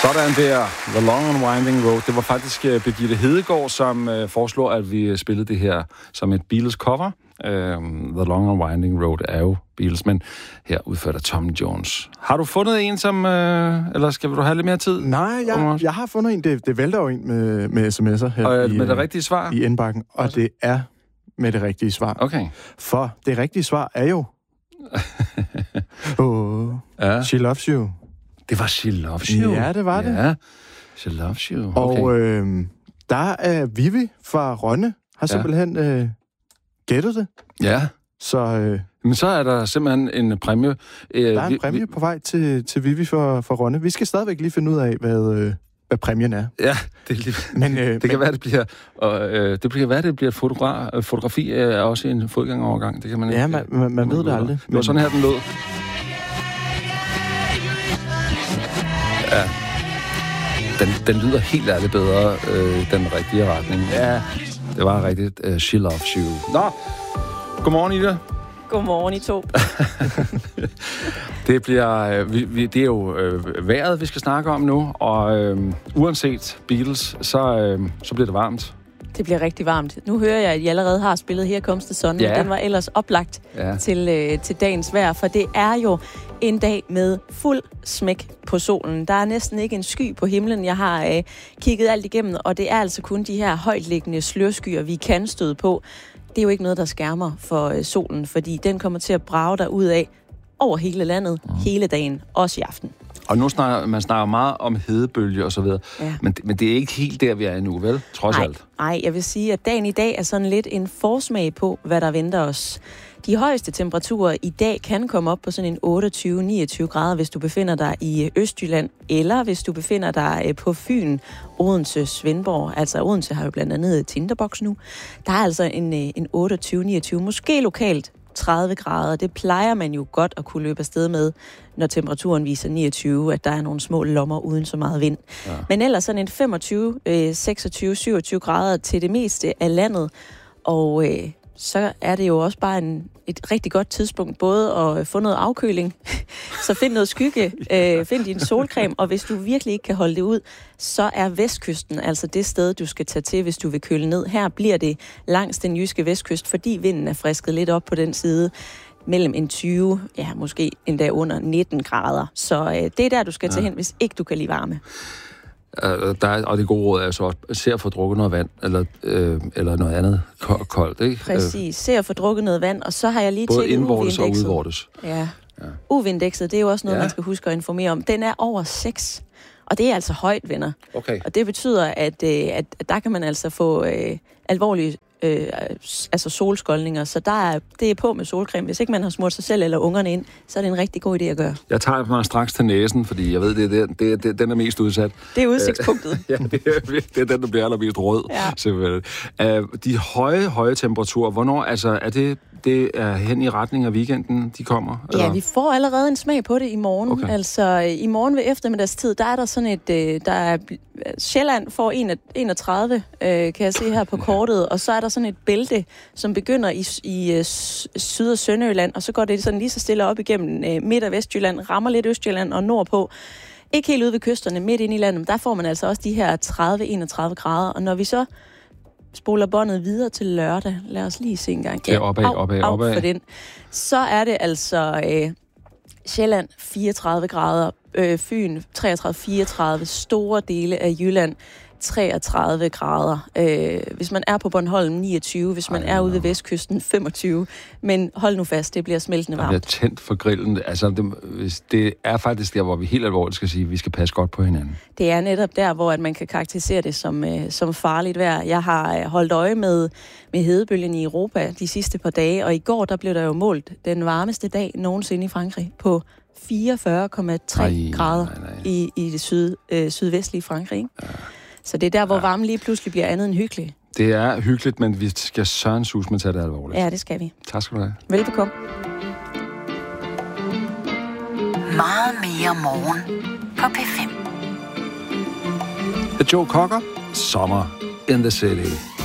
Sådan der, The Long and Winding Road. Det var faktisk Birgitte Hedegaard, som foreslår, at vi spillede det her som et Beatles-cover. The Long and Winding Road er jo Beatles, men her udført af Tom Jones. Har du fundet en, som... eller skal du have lidt mere tid? Nej, jeg har fundet en. Det vælter jo en med sms'er her og med det rigtige svar? I indbakken. Og det er med det rigtige svar. Okay. For det rigtige svar er jo... She Loves You. Det var She Loves You. Ja, det var det. Ja, She Loves You. Okay. Og der er Vivi fra Rønne, har simpelthen gættet det. Ja. Så, men så er der simpelthen en præmie. Der er en præmie på vej til Vivi fra Rønne. Vi skal stadigvæk lige finde ud af, hvad præmien er. Ja, det kan være, det bliver... det kan være, det bliver et fotografi af også en fodgængerovergang. Det kan man ikke... Ja, man ved det aldrig. Det var sådan her, den lød. Ja. Den lyder helt ærligt bedre den rigtige retning. Ja. Det var rigtigt. She Loves You. Nå, godmorgen, Ida. Godmorgen, I to. Det bliver... det er jo vejret, vi skal snakke om nu, og uanset Beatles, så bliver det varmt. Det bliver rigtig varmt. Nu hører jeg, at I allerede har spillet Here Comes the Sun, men den var ellers oplagt til dagens vejr, for det er jo en dag med fuld smæk på solen. Der er næsten ikke en sky på himlen. Jeg har kigget alt igennem, og det er altså kun de her højtliggende slørskyer, vi kan støde på. Det er jo ikke noget, der skærmer for solen, fordi den kommer til at brage derud af over hele landet, hele dagen, også i aften. Og nu snakker meget om hedebølge og så videre, men det er ikke helt der, vi er endnu, vel? Trods alt. Nej, jeg vil sige, at dagen i dag er sådan lidt en forsmag på, hvad der venter os. De højeste temperaturer i dag kan komme op på sådan en 28-29 grader, hvis du befinder dig i Østjylland, eller hvis du befinder dig på Fyn, Odense, Svendborg. Altså Odense har jo blandt andet Tinderbox nu. Der er altså en 28-29, måske lokalt 30 grader. Det plejer man jo godt at kunne løbe afsted med, når temperaturen viser 29, at der er nogle små lommer uden så meget vind. Ja. Men ellers sådan en 25, 26, 27 grader til det meste af landet. Og så er det jo også bare et rigtig godt tidspunkt både at få noget afkøling, så find noget skygge, find din solcreme, og hvis du virkelig ikke kan holde det ud, så er vestkysten altså det sted, du skal tage til, hvis du vil køle ned. Her bliver det langs den jyske vestkyst, fordi vinden er frisket lidt op på den side, mellem en 20, måske endda under 19 grader. Så det er der, du skal tage hen, hvis ikke du kan lide varme. Og det gode råd er så også, se at få drukket noget vand, eller noget andet koldt, ikke? Præcis, se at få drukket noget vand, og så har jeg lige både tjekket indvortes og udvortes. Ja. UV-indekset, det er jo også noget, man skal huske at informere om. Den er over 6, og det er altså højt, venner. Okay. Og det betyder, at der kan man altså få alvorlige solskoldninger, så det er på med solcreme. Hvis ikke man har smurt sig selv eller ungerne ind, så er det en rigtig god idé at gøre. Jeg tager mig straks til næsen, fordi jeg ved, den er mest udsat. Det er udsigtspunktet. Ja, det er den, der bliver allermest rød. Ja. Simpelthen. De høje temperaturer, hvornår, altså det er hen i retning af weekenden, de kommer? Eller? Ja, vi får allerede en smag på det i morgen. Okay. Altså, i morgen ved eftermiddagstid, der er der sådan Sjælland får 31, kan jeg se her på kortet, og så er der sådan et bælte, som begynder i Syd- og Sønderjylland, og så går det sådan lige så stille op igennem Midt- og Vestjylland, rammer lidt Østjylland og nordpå. Ikke helt ude ved kysterne, midt inde i landet, der får man altså også de her 30-31 grader, og når vi så spoler båndet videre til lørdag, lad os lige se en gang. Ja, opad. For den. Så er det altså Sjælland 34 grader, Fyn 33-34, store dele af Jylland 33 grader. Hvis man er på Bornholm 29, hvis man er ude ved Vestkysten 25. Men hold nu fast, det bliver smeltende varmt. Det bliver tændt for grillen. Altså, det er faktisk der, hvor vi helt alvorligt skal sige, at vi skal passe godt på hinanden. Det er netop der, hvor at man kan karakterisere det som farligt vejr. Jeg har holdt øje med hedebølgen i Europa de sidste par dage, og i går der blev der jo målt den varmeste dag nogensinde i Frankrig på 44,3 grader i det sydvestlige Frankrig. Ikke? Ja. Så det er der, hvor varmen lige pludselig bliver andet end hyggelig. Det er hyggeligt, men vi skal sørensus med tage det alvorligt. Ja, det skal vi. Tak skal du have. Velbekomme. Meget mere morgen på P5. Joe Cocker, Summer in the City.